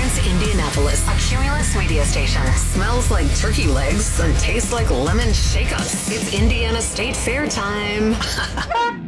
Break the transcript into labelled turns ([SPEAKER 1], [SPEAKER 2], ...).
[SPEAKER 1] represents Indianapolis, a Cumulus media station. Smells like turkey legs and tastes like lemon shake-ups. It's Indiana State Fair time.